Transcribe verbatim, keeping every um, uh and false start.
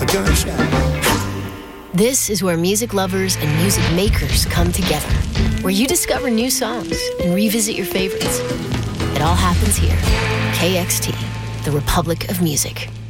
This is where music lovers and music makers come together, where you discover new songs and revisit your favorites. It all happens here. K X T, the Republic of Music.